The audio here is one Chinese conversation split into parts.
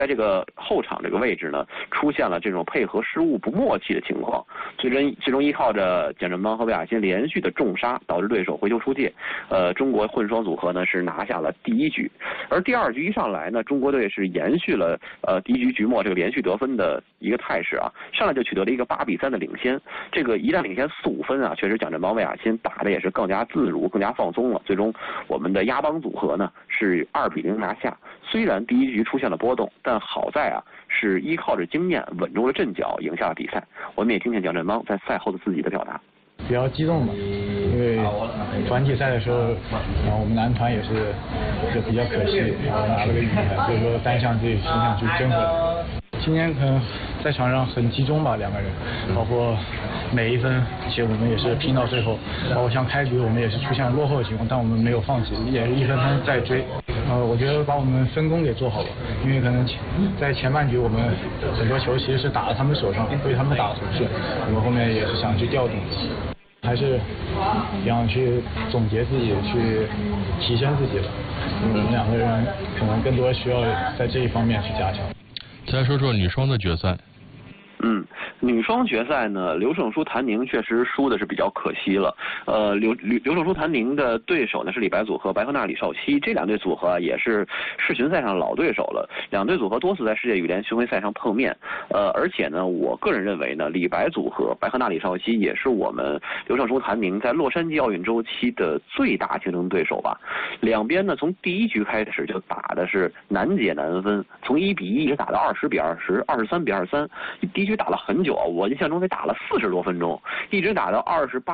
在这个后场这个位置呢，出现了这种配合失误不默契的情况，最终依靠着蒋振邦和魏亚新连续的重杀，导致对手回球出界。中国混双组合呢是拿下了第一局，而第二局一上来呢，中国队是延续了第一局局末这个连续得分的一个态势啊，上来就取得了一个8-3的领先。这个一旦领先4-5分啊，确实蒋振邦、魏亚新打的也是更加自如、更加放松了。最终我们的亚邦组合呢是2-0拿下。虽然第一局出现了波动，但好在啊是依靠着经验稳住了阵脚，赢下了比赛。我们也听听蒋振邦在赛后的自己的表达。 比较激动嘛，因为团体赛的时候，然后我们男团也是就比较可惜，然后拿了个银牌，所以说单项这挺想去争回来。今天可能在场上很集中吧，两个人，包括每一分，其实我们也是拼到最后。包括像开局我们也是出现落后的情况，但我们没有放弃，也是一分分在追。我觉得把我们分工给做好了，因为可能在前半局我们很多球其实是打到他们手上，被他们打出去，我们后面也是想去调动。还是想去总结自己，去提升自己的。我们两个人可能更多需要在这一方面去加强。 再来说说女双的决赛。 女双决赛呢，刘胜书、谭宁确实输的是比较可惜了。刘胜书、谭宁的对手呢是李白组合白鹤娜、李绍希，这两队组合也是世巡赛上的老对手了。两队组合多次在世界羽联巡回赛上碰面。而且呢，我个人认为呢，李白组合白鹤娜、李绍希也是我们刘胜书、谭宁在洛杉矶奥运周期的最大竞争对手吧。两边呢，从第一局开始就打的是难解难分，从1-1一直打到20-20、23-23，第一局打了很久。我印象中得打了40多分钟，一直打到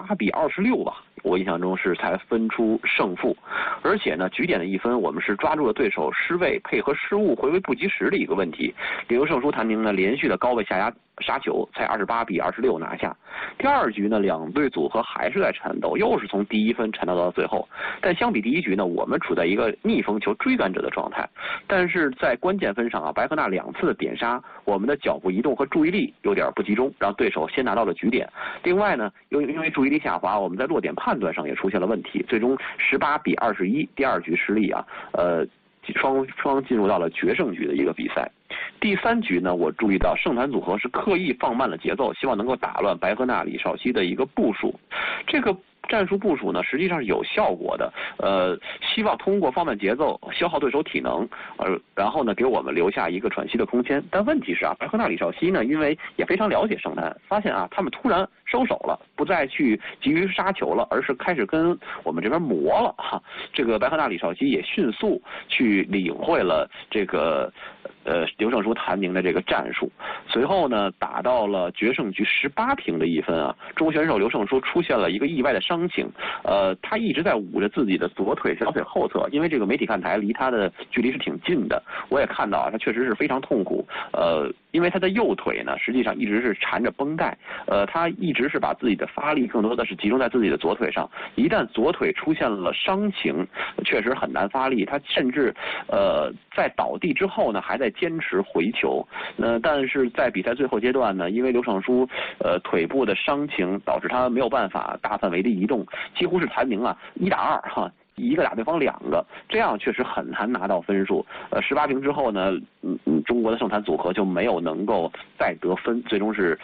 28-26吧。我印象中是才分出胜负，而且呢，局点的一分，我们是抓住了对手失位、配合失误、回围不及时的一个问题。刘胜书、谭宁呢，连续的高位下压杀球，才28-26拿下。第二局呢，两队组合还是在缠斗，又是从第一分缠斗到最后。但相比第一局呢，我们处在一个逆风球追赶者的状态。但是在关键分上啊，白鹤娜2次的点杀，我们的脚步移动和注意力有点不集中，让对手先拿到了局点。另外呢，因为注意力下滑，我们在落点判断上也出现了问题，最终18-21，第二局失利啊，双方进入到了决胜局的一个比赛。第三局呢，我注意到盛坛组合是刻意放慢了节奏，希望能够打乱白鹤娜、李绍希的一个部署。这个战术部署呢，实际上是有效果的。希望通过放慢节奏，消耗对手体能，然后呢，给我们留下一个喘息的空间。但问题是啊，白鹤娜、李绍希呢，因为也非常了解盛坛，发现啊，他们突然收手了，不再去急于杀球了，而是开始跟我们这边磨了哈。这个白鹤娜、李绍希也迅速去领会了这个刘胜书、谭宁的这个战术。随后呢，打到了决胜局18-1的一分啊，中国选手刘胜书出现了一个意外的伤情，他一直在捂着自己的左腿小腿后侧，因为这个媒体看台离他的距离是挺近的，我也看到啊，他确实是非常痛苦。因为他的右腿呢，实际上一直是缠着绷带，他一直是把自己的发力更多的是集中在自己的左腿上，一旦左腿出现了伤情，确实很难发力。他甚至在倒地之后呢，还在坚持回球。但是在比赛最后阶段呢，因为刘胜书腿部的伤情，导致他没有办法大范围的移动，几乎是谭宁啊1打2哈。一个打对方2个，这样确实很难拿到分数。18-1之后呢，中国的盛坛组合就没有能够再得分，最终是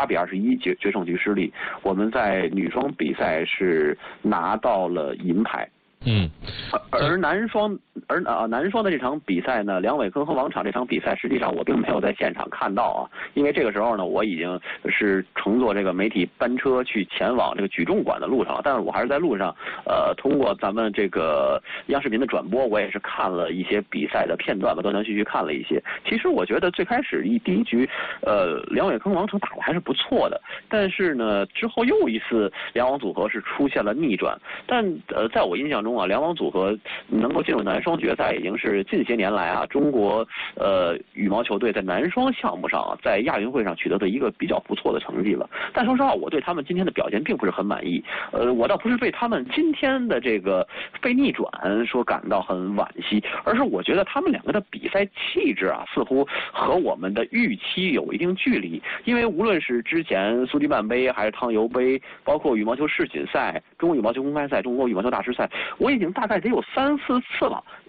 18-21决胜局失利。我们在女双比赛是拿到了银牌。而男双的这场比赛呢，梁伟坤和王昶这场比赛，实际上我并没有在现场看到啊，因为这个时候呢，我已经是乘坐这个媒体班车去前往这个举重馆的路上了。但是我还是在路上，通过咱们这个央视频的转播，我也是看了一些比赛的片段吧，断断续续看了一些。其实我觉得最开始第一局，梁伟坤、王昶打的还是不错的，但是呢，之后又一次梁王组合是出现了逆转。但在我印象中啊，梁王组合能够进入男双决赛，已经是近些年来啊中国羽毛球队在男双项目上在亚运会上取得的一个比较不错的成绩了。但说实话，我对他们今天的表现并不是很满意。我倒不是对他们今天的这个被逆转说感到很惋惜，而是我觉得他们两个的比赛气质啊，似乎和我们的预期有一定距离。因为无论是之前苏迪曼杯还是汤尤杯，包括羽毛球世锦赛、中国羽毛球公开赛、中国羽毛球大师赛，我已经大概得有3-4次了，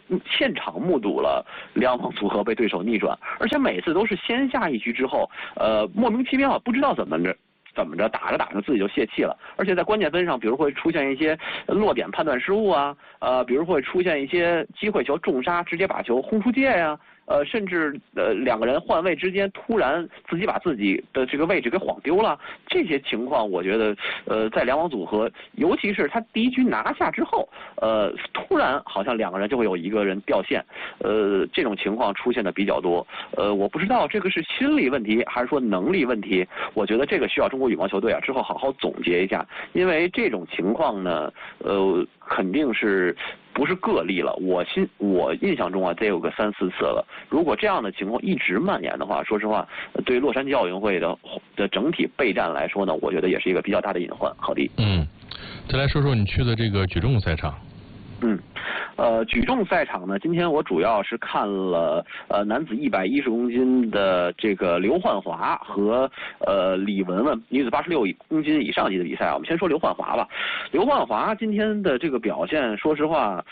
现场目睹了两网组合被对手逆转，而且每次都是先下一局之后，莫名其妙不知道怎么着打着自己就泄气了，而且在关键分上，比如会出现一些落点判断失误啊，比如会出现一些机会球重杀，直接把球轰出界呀。甚至两个人换位之间突然自己把自己的这个位置给晃丢了，这些情况我觉得在两网组合，尤其是他第一局拿下之后，突然好像两个人就会有一个人掉线，这种情况出现的比较多。我不知道这个是心理问题还是说能力问题，我觉得这个需要中国羽毛球队啊之后好好总结一下，因为这种情况呢，肯定是。不是个例了，我印象中啊，得有个3、4次了。如果这样的情况一直蔓延的话，说实话，对洛杉矶奥运会的整体备战来说呢，我觉得也是一个比较大的隐患。郝迪， 再来说说你去的这个举重赛场。 举重赛场呢，今天我主要是看了男子110公斤的这个刘焕华和李雯雯女子86公斤以上级的比赛啊。我们先说刘焕华吧。刘焕华今天的这个表现，说实话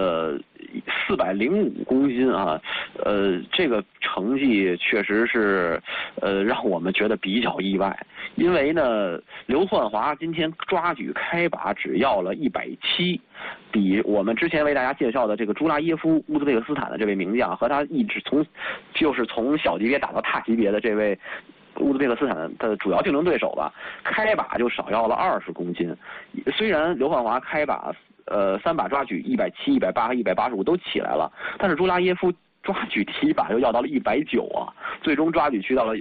，405公斤啊，这个成绩确实是让我们觉得比较意外，因为呢，刘焕华今天抓举开把只要了170，比我们之前为大家介绍的这个朱拉耶夫乌兹别克斯坦的这位名将和他一直从小级别打到大级别的这位乌兹别克斯坦的主要竞争对手吧，开把就少要了20公斤。虽然刘焕华开把3把抓举170、180和185都起来了，但是朱拉耶夫抓举第一把又要到了190啊，最终抓举去到了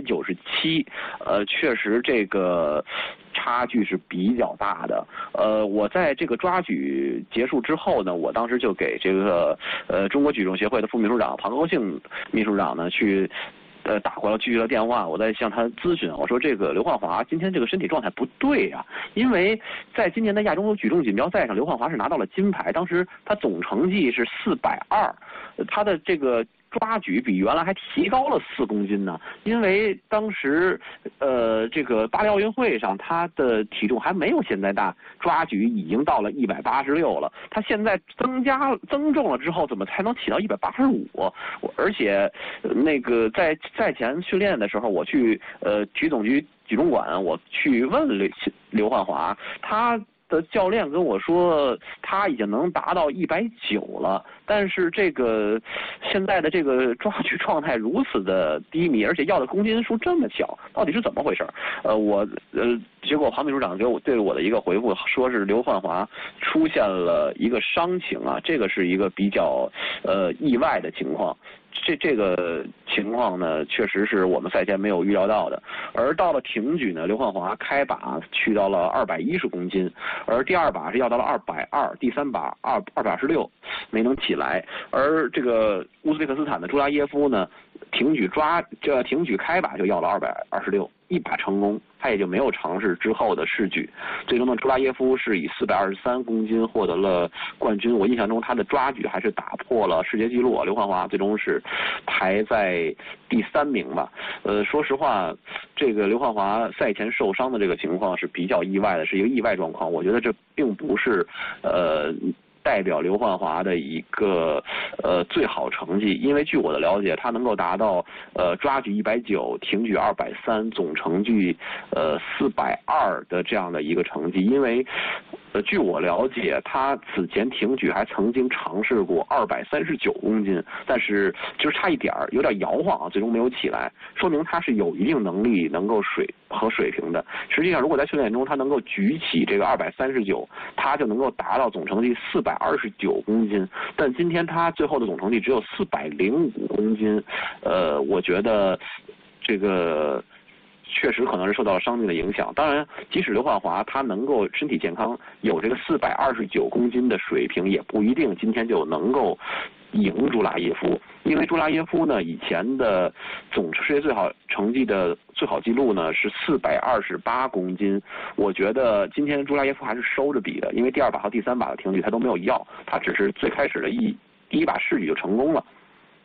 197，确实这个差距是比较大的。我在这个抓举结束之后呢，我当时就给这个中国举重协会的副秘书长庞高兴秘书长呢去打过来继续的电话，我在向他咨询，我说这个刘焕华今天这个身体状态不对啊，因为在今年的亚洲举重锦标赛上，刘焕华是拿到了金牌，当时他总成绩是420，他的这个抓举比原来还提高了4公斤呢，因为当时这个巴黎奥运会上他的体重还没有现在大，抓举已经到了186了，他现在增重了之后，怎么才能起到185？而且那个在赛前训练的时候，我去体总局举重馆，我去问刘焕华，他的教练跟我说他已经能达到190了，但是这个现在的这个抓举状态如此的低迷，而且要的公斤数这么小，到底是怎么回事？结果庞秘书长对我的一个回复说是刘焕华出现了一个伤情啊，这个是一个比较意外的情况。这个情况呢，确实是我们赛前没有预料到的。而到了挺举呢，刘焕华开把去到了210公斤，而第二把是要到了220，第三把226没能起来。而这个乌兹别克斯坦的朱拉耶夫呢，挺举开把就要了226，一把成功，他也就没有尝试之后的试举。最终呢，朱拉耶夫是以423公斤获得了冠军。我印象中他的抓举还是打破了世界纪录，刘焕华最终是排在第3名吧。说实话，这个刘焕华赛前受伤的这个情况是比较意外的，是一个意外状况。我觉得这并不是代表刘焕华的一个最好成绩，因为据我的了解，他能够达到抓举190，挺举230，总成绩420的这样的一个成绩。因为据我了解，他此前挺举还曾经尝试过239公斤，但是就是差一点儿，有点摇晃啊，最终没有起来，说明他是有一定能力能够水平的。实际上，如果在训练中他能够举起这个239，他就能够达到总成绩429公斤。但今天他最后的总成绩只有405公斤，我觉得这个确实可能是受到了伤病的影响。当然，即使刘焕华他能够身体健康，有这个429公斤的水平，也不一定今天就能够赢朱拉耶夫。因为朱拉耶夫呢，以前的总世界最好成绩的最好记录呢是428公斤。我觉得今天朱拉耶夫还是收着比的，因为第2把和第3把的挺举他都没有要，他只是最开始的第一把试举就成功了。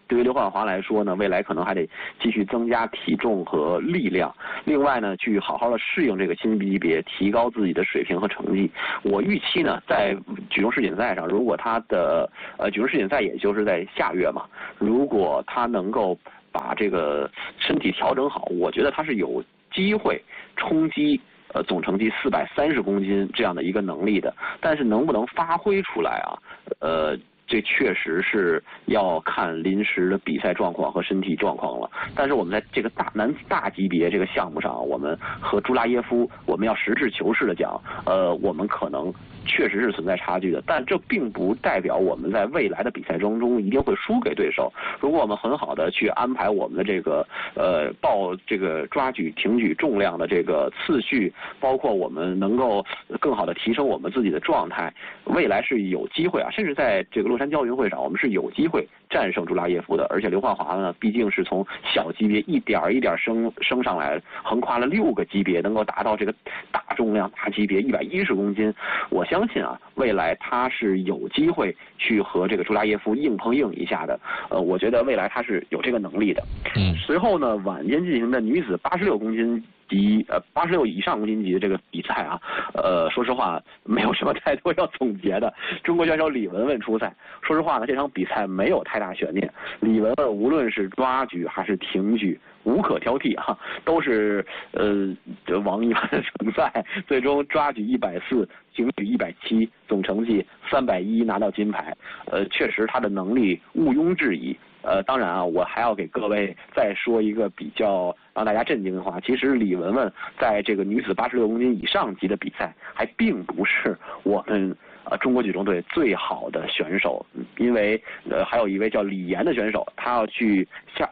对于刘焕华来说呢，未来可能还得继续增加体重和力量，另外呢，去好好的适应这个新级别，提高自己的水平和成绩。我预期呢，在举重世锦赛上，如果他的举重世锦赛也就是在下月嘛，如果他能够把这个身体调整好，我觉得他是有机会冲击总成绩430公斤这样的一个能力的，但是能不能发挥出来啊？这确实是要看临时的比赛状况和身体状况了。但是我们在这个男子大级别这个项目上，我们和朱拉耶夫，我们要实事求是的讲，我们可能确实是存在差距的，但这并不代表我们在未来的比赛中一定会输给对手。如果我们很好的去安排我们的这个报这个抓举、挺举重量的这个次序，包括我们能够更好的提升我们自己的状态，未来是有机会啊，甚至在这个洛杉矶奥运会上，我们是有机会战胜朱拉耶夫的。而且刘焕华呢，毕竟是从小级别一点一点升上来，横跨了6个级别，能够达到这个大重量大级别110公斤。我相信啊，未来他是有机会去和这个朱拉耶夫硬碰硬一下的。我觉得未来他是有这个能力的。随后呢，晚间进行的女子86公斤级86以上公斤级的这个比赛啊，说实话没有什么太多要总结的。中国选手李雯雯出赛，说实话呢，这场比赛没有太大悬念。李雯雯无论是抓举还是挺举，无可挑剔啊，都是王一般的成赛，最终抓举140，挺举170，总成绩310拿到金牌。确实他的能力毋庸置疑。当然啊，我还要给各位再说一个比较让大家震惊的话，其实李雯雯在这个女子86公斤以上级的比赛，还并不是我们中国举重队最好的选手，因为还有一位叫李岩的选手，他要去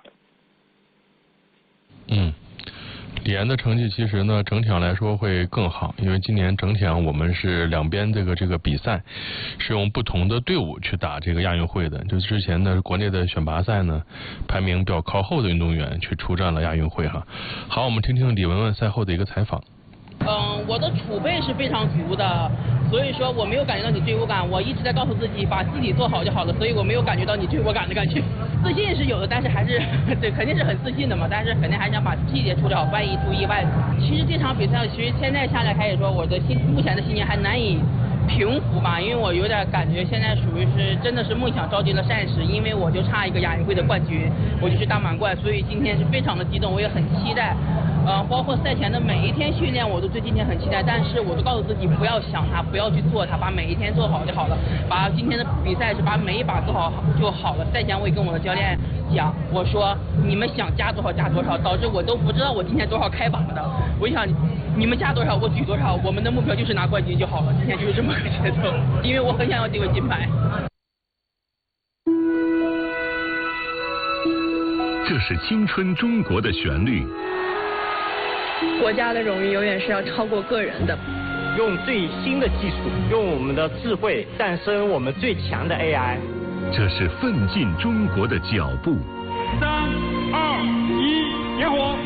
李岩的成绩其实呢，整体上来说会更好，因为今年整体上我们是两边这个比赛是用不同的队伍去打这个亚运会的。就之前的国内的选拔赛呢，排名比较靠后的运动员去出战了亚运会哈。好，我们听听李雯雯赛后的一个采访。 我的储备是非常足的，所以说我没有感觉到你追我感，我一直在告诉自己把自己做好就好了，所以我没有感觉到你追我感的感觉。自信是有的，但是还是对，肯定是很自信的嘛，但是肯定还想把细节处理好，万一出意外。其实这场比赛，其实现在下来开始说，我的目前的心情还难以平复吧，因为我有点感觉现在属于是真的是梦想照进了现实，因为我就差一个亚运会的冠军，我就是大满贯，所以今天是非常的激动，我也很期待。包括赛前的每一天训练，我都对今天很期待，但是我都告诉自己不要想它，不要去做它，把每一天做好就好了。把今天的比赛是把每一把做好就好了。赛前我也跟我的教练讲，我说你们想加多少加多少，导致我都不知道我今天多少开把的。我想你们加多少我举多少，我们的目标就是拿冠军就好了。今天就是这么个节奏，因为我很想要这个金牌。 这是青春中国的旋律。 国家的荣誉永远是要超过个人的。 用最新的技术，用我们的智慧诞生我们最强的 AI。 这是奋进中国的脚步。 3、2、1，点火！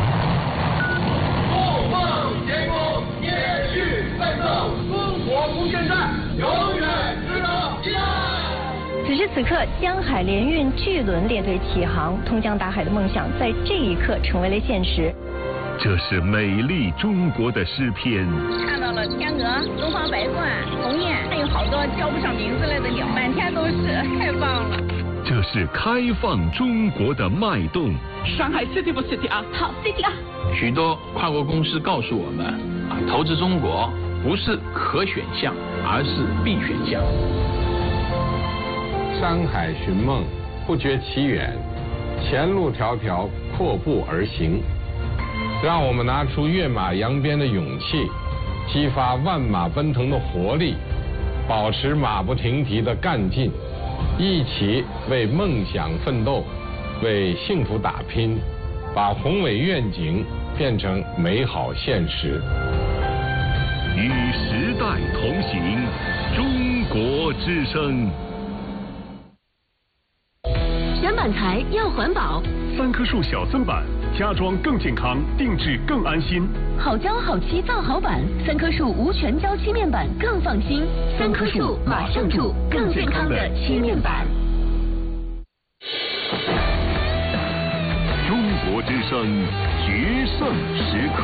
不忘前功，延续奋斗，中国不现在，永远值得期待。 此时此刻，江海联运巨轮列队起航，通江达海的梦想在这一刻成为了现实。 这是美丽中国的诗篇。 看到了天鹅、东方白鹳、鸿雁，还有好多叫不上名字来的鸟，满天都是，太棒了。 这是开放中国的脉动。 上海 City 不 City 啊？ 好 City 啊！ 许多跨国公司告诉我们，投资中国不是可选项，而是必选项。 山海寻梦，不觉其远，前路迢迢，阔步而行。让我们拿出跃马扬鞭的勇气，激发万马奔腾的活力，保持马不停蹄的干劲，一起为梦想奋斗，为幸福打拼，把宏伟愿景变成美好现实。 与时代同行，中国之声。 选板材要环保 ，3棵树小增板，家装更健康，定制更安心。 好胶好漆造好板，3棵树无全胶漆面板更放心。3棵树马上住更健康的漆面板。 中国之声决胜时刻。